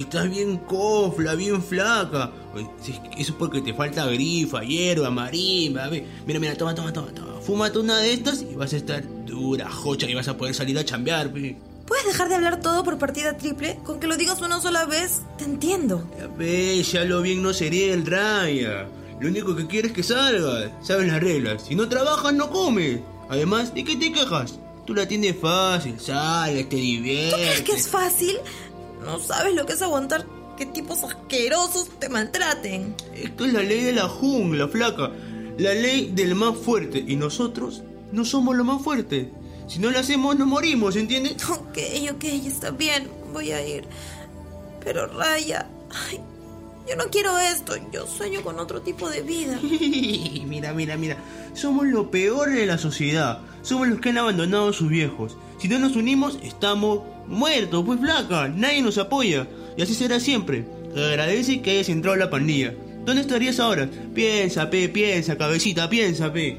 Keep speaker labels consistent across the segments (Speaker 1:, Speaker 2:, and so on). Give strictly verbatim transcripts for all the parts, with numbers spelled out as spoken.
Speaker 1: estás bien cofla, bien flaca. Eso es porque te falta grifa, hierba, marimba. Mira, mira, toma, toma, toma, toma. Fúmate una de estas y vas a estar dura, jocha, y vas a poder salir a chambear, pe.
Speaker 2: ¿Puedes dejar de hablar todo por partida triple? Con que lo digas una sola vez, te entiendo.
Speaker 1: Ya ves, ya lo bien no sería el Raya. Lo único que quieres es que salgas. Sabes las reglas. Si no trabajas, no comes. Además, ¿de qué te quejas? Tú la tienes fácil, sales, te diviertes.
Speaker 2: ¿Tú crees que es fácil? No sabes lo que es aguantar que tipos asquerosos te maltraten.
Speaker 1: Esto es la ley de la jungla, flaca. La ley del más fuerte. Y nosotros no somos los más fuertes. Si no lo hacemos, nos morimos, ¿entiendes?
Speaker 2: Ok, ok, está bien. Voy a ir. Pero Raya... Ay, yo no quiero esto. Yo sueño con otro tipo de vida.
Speaker 1: Mira, mira, mira. Somos lo peor de la sociedad. Somos los que han abandonado a sus viejos. Si no nos unimos, estamos muertos, pues flaca. Nadie nos apoya. Y así será siempre. Te agradece que hayas entrado a la pandilla. ¿Dónde estarías ahora? Piensa, pe, piensa, cabecita, piensa, pe.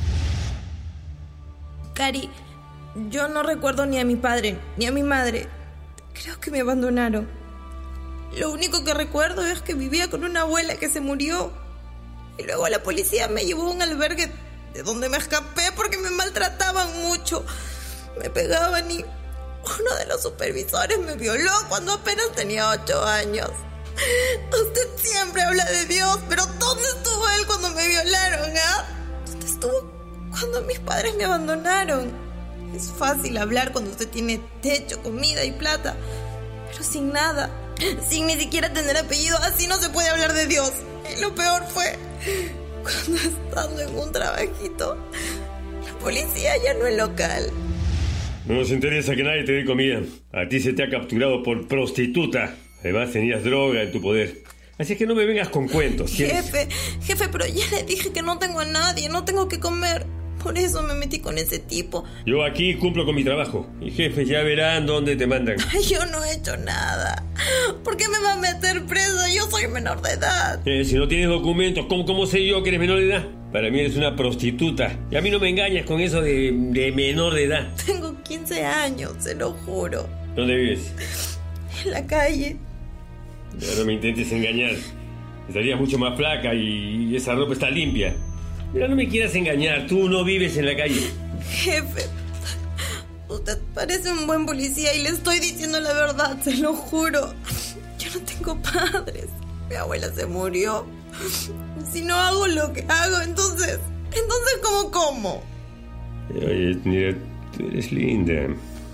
Speaker 2: Cari, yo no recuerdo ni a mi padre, ni a mi madre. Creo que me abandonaron. Lo único que recuerdo es que vivía con una abuela que se murió. Y luego la policía me llevó a un albergue de donde me escapé porque me maltrataban mucho. Me pegaban y uno de los supervisores me violó cuando apenas tenía ocho años. Usted siempre habla de Dios, pero ¿dónde estuvo él cuando me violaron, ah? ¿Dónde estuvo cuando mis padres me abandonaron? Es fácil hablar cuando usted tiene techo, comida y plata, pero sin nada, sin ni siquiera tener apellido, así no se puede hablar de Dios. Y lo peor fue cuando, estando en un trabajito, la policía allanó el local.
Speaker 3: No nos interesa que nadie te dé comida. A ti se te ha capturado por prostituta. Además tenías droga en tu poder. Así es que no me vengas con cuentos. ¿Quieres?
Speaker 2: Jefe, jefe, pero ya le dije que no tengo a nadie, no tengo que comer. Por eso me metí con ese tipo.
Speaker 3: Yo aquí cumplo con mi trabajo. Y jefes ya verán dónde te mandan.
Speaker 2: Ay, yo no he hecho nada. ¿Por qué me va a meter presa? Yo soy menor de edad.
Speaker 3: Eh, si no tienes documentos, ¿cómo, ¿cómo sé yo que eres menor de edad? Para mí eres una prostituta. Y a mí no me engañas con eso de, de menor de edad.
Speaker 2: Tengo quince años, se lo juro.
Speaker 3: ¿Dónde vives?
Speaker 2: En la calle.
Speaker 3: Ya no me intentes engañar. Estarías mucho más flaca y esa ropa está limpia. Mira, no me quieras engañar. Tú no vives en la calle.
Speaker 2: Jefe, usted parece un buen policía y le estoy diciendo la verdad, se lo juro. Yo no tengo padres. Mi abuela se murió. Si no hago lo que hago, entonces... Entonces, ¿cómo como?
Speaker 3: Oye, mira, tú eres linda.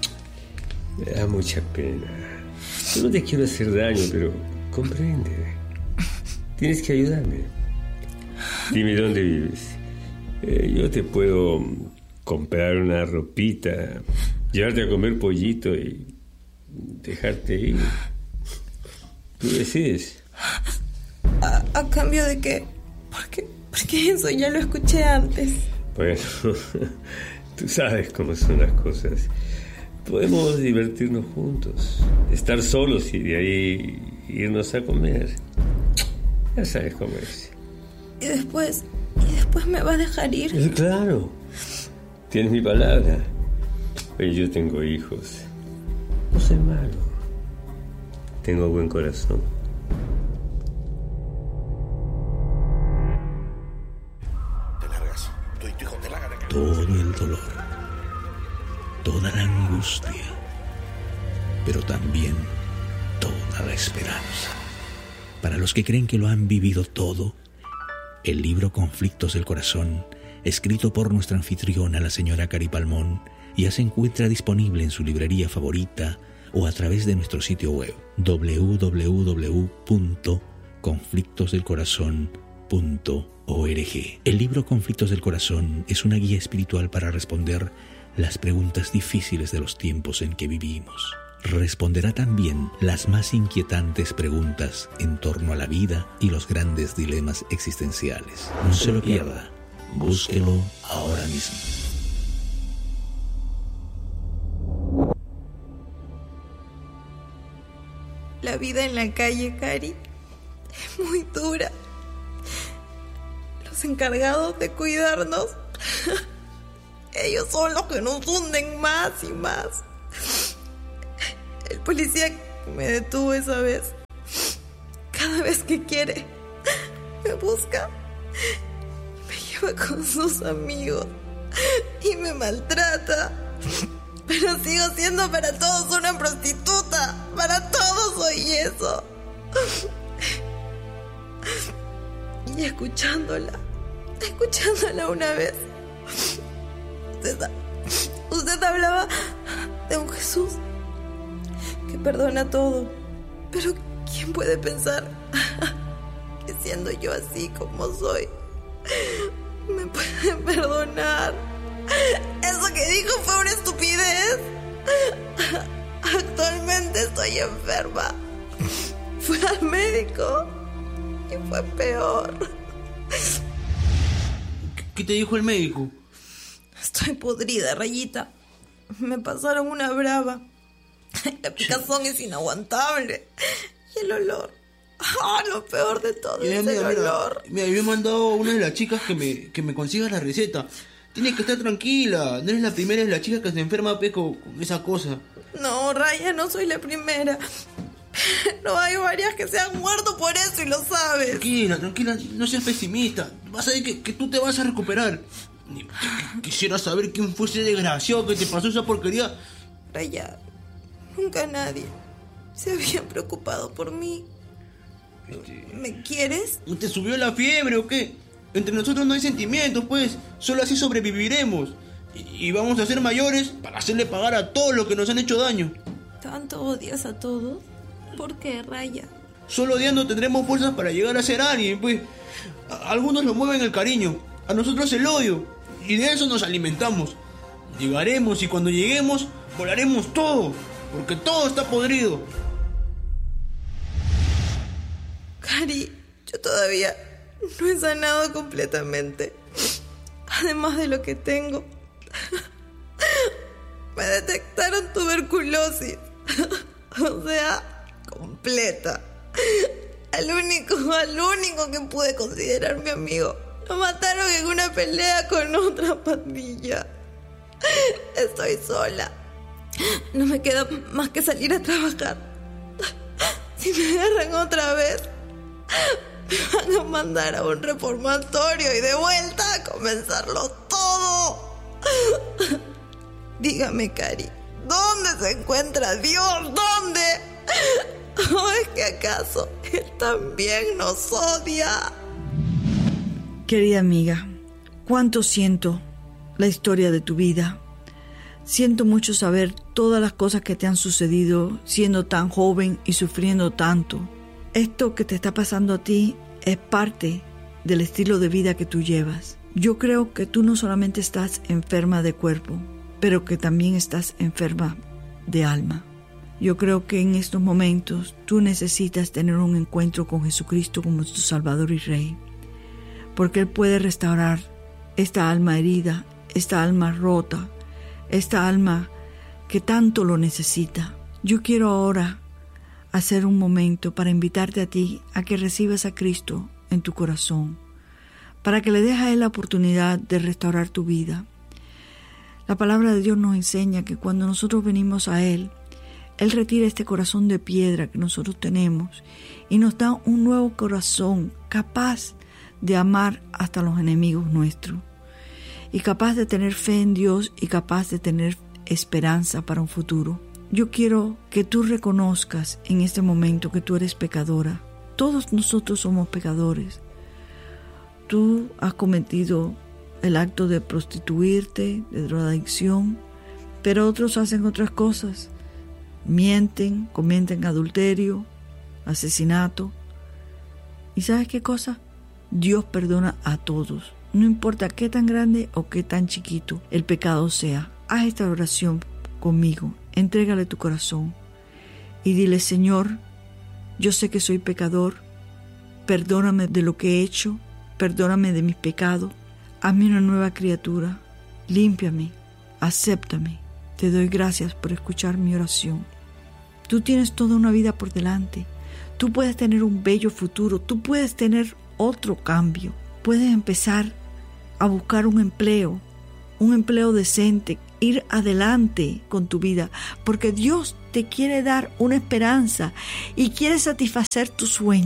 Speaker 3: Me da mucha pena. Yo no te quiero hacer daño, pero comprende. Tienes que ayudarme. Dime dónde vives. Eh, yo te puedo comprar una ropita, llevarte a comer pollito y dejarte ir. Tú decides.
Speaker 2: ¿A, a cambio de qué? Porque, porque eso ya lo escuché antes.
Speaker 3: Bueno, tú sabes cómo son las cosas. Podemos divertirnos juntos, estar solos y de ahí irnos a comer. Ya sabes cómo es.
Speaker 2: Y después, y después me va a dejar ir.
Speaker 3: Eh, claro, tienes mi palabra. Oye, yo tengo hijos. No soy malo. Tengo buen corazón.
Speaker 4: Te largas. Tú y tu hijo te largan acá.
Speaker 5: Todo el dolor, toda la angustia, pero también toda la esperanza. Para los que creen que lo han vivido todo, el libro Conflictos del Corazón, escrito por nuestra anfitriona, la señora Cari Palmón, ya se encuentra disponible en su librería favorita o a través de nuestro sitio web doble u doble u doble u punto conflictos del corazón punto org. El libro Conflictos del Corazón es una guía espiritual para responder las preguntas difíciles de los tiempos en que vivimos. Responderá también las más inquietantes preguntas en torno a la vida y los grandes dilemas existenciales. No se lo pierda. Búsquelo ahora mismo.
Speaker 2: La vida en la calle, Cari, es muy dura. Los encargados de cuidarnos, ellos son los que nos hunden más y más. El policía que me detuvo esa vez cada vez que quiere, me busca, me lleva con sus amigos y me maltrata. Pero sigo siendo para todos una prostituta. Para todos soy eso. Y escuchándola, escuchándola una vez, usted, usted hablaba de un Jesús que perdona todo. Pero ¿quién puede pensar que siendo yo así como soy, me puede perdonar? Eso que dijo fue una estupidez. Actualmente estoy enferma. Fui al médico y fue peor.
Speaker 1: ¿Qué te dijo el médico?
Speaker 2: Estoy podrida, Rayita. Me pasaron una brava. La picazón es inaguantable. Y el olor. Ah, lo peor de todo
Speaker 1: Mira,
Speaker 2: es
Speaker 1: mira,
Speaker 2: el
Speaker 1: mira,
Speaker 2: olor.
Speaker 1: mira, yo he mandado a una de las chicas que me, que me consiga la receta. Tienes que estar tranquila. No eres la primera de las chicas que se enferma pues, con, con esa cosa.
Speaker 2: No, Raya, no soy la primera. No, hay varias que se han muerto por eso y lo sabes.
Speaker 1: Tranquila, tranquila, no seas pesimista. Vas a ver que, que tú te vas a recuperar. Quisiera saber quién fue ese desgraciado que te pasó esa porquería.
Speaker 2: Raya, nunca nadie se había preocupado por mí. ¿Me quieres?
Speaker 1: ¿Te subió la fiebre o qué? Entre nosotros no hay sentimientos, pues. Solo así sobreviviremos. Y, y vamos a ser mayores para hacerle pagar a todos los que nos han hecho daño.
Speaker 2: ¿Tanto odias a todos? ¿Por qué, Raya?
Speaker 1: Solo odiando tendremos fuerzas para llegar a ser alguien, pues. A algunos lo mueven el cariño, a nosotros el odio. Y de eso nos alimentamos. Llegaremos y cuando lleguemos, volaremos todo. Porque todo está podrido.
Speaker 2: Cari, yo todavía no he sanado completamente. Además de lo que tengo, me detectaron tuberculosis. O sea, completa. Al único, al único que pude considerar mi amigo, lo mataron en una pelea con otra pandilla. Estoy sola. No me queda más que salir a trabajar. Si me agarran otra vez, me van a mandar a un reformatorio y de vuelta a comenzarlo todo. Dígame, Cari, ¿dónde se encuentra Dios? ¿Dónde? ¿O es que acaso Él también nos odia?
Speaker 6: Querida amiga, cuánto siento la historia de tu vida. Siento mucho saber todas las cosas que te han sucedido siendo tan joven y sufriendo tanto. Esto que te está pasando a ti es parte del estilo de vida que tú llevas. Yo creo que tú no solamente estás enferma de cuerpo, pero que también estás enferma de alma. Yo creo que en estos momentos tú necesitas tener un encuentro con Jesucristo como tu Salvador y Rey, porque Él puede restaurar esta alma herida, esta alma rota, esta alma que tanto lo necesita. Yo quiero ahora hacer un momento para invitarte a ti a que recibas a Cristo en tu corazón, para que le des a Él la oportunidad de restaurar tu vida. La palabra de Dios nos enseña que cuando nosotros venimos a Él, Él retira este corazón de piedra que nosotros tenemos y nos da un nuevo corazón capaz de amar hasta los enemigos nuestros y capaz de tener fe en Dios y capaz de tener esperanza para un futuro. Yo quiero que tú reconozcas en este momento que tú eres pecadora. Todos nosotros somos pecadores. Tú has cometido el acto de prostituirte, de drogadicción, pero otros hacen otras cosas. Mienten, cometen adulterio, asesinato. ¿Y sabes qué cosa? Dios perdona a todos. No importa qué tan grande o qué tan chiquito el pecado sea. Haz esta oración conmigo. Entrégale tu corazón y dile: Señor, yo sé que soy pecador. Perdóname de lo que he hecho. Perdóname de mis pecados. Hazme una nueva criatura. Límpiame. Acéptame. Te doy gracias por escuchar mi oración. Tú tienes toda una vida por delante. Tú puedes tener un bello futuro. Tú puedes tener otro cambio. Puedes empezar a buscar un empleo, un empleo decente, ir adelante con tu vida, porque Dios te quiere dar una esperanza y quiere satisfacer tus sueños.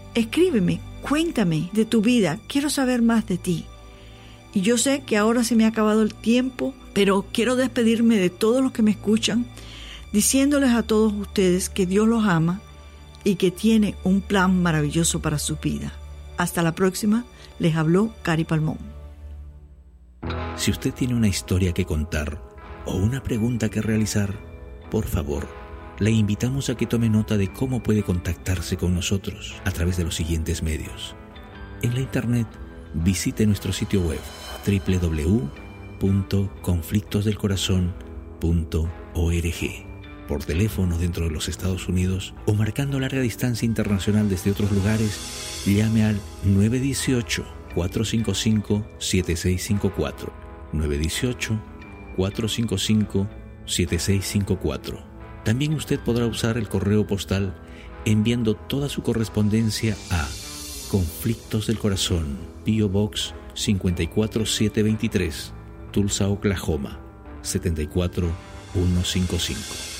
Speaker 6: Escríbeme, cuéntame de tu vida, quiero saber más de ti. Y yo sé que ahora se me ha acabado el tiempo, pero quiero despedirme de todos los que me escuchan, diciéndoles a todos ustedes que Dios los ama y que tiene un plan maravilloso para su vida. Hasta la próxima, les habló Cari Palmón.
Speaker 5: Si usted tiene una historia que contar o una pregunta que realizar, por favor, le invitamos a que tome nota de cómo puede contactarse con nosotros a través de los siguientes medios. En la internet, visite nuestro sitio web doble u doble u doble u punto conflictos del corazón punto org, por teléfono dentro de los Estados Unidos o marcando larga distancia internacional desde otros lugares, llame al nueve uno ocho, cuatro cinco cinco, siete seis cinco cuatro, nueve uno ocho, cuatro cinco cinco, siete seis cinco cuatro. También usted podrá usar el correo postal enviando toda su correspondencia a Conflictos del Corazón, P O Box cinco cuatro siete dos tres, Tulsa, Oklahoma, siete cuatro uno cinco cinco.